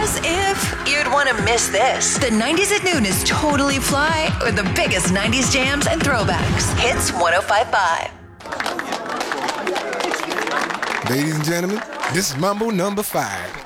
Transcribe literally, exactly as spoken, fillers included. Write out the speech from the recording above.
As if you'd want to miss this. The nineties at Noon is totally fly with the biggest nineties jams and throwbacks. Hits one oh five point five. Ladies and gentlemen, this is Mambo number five.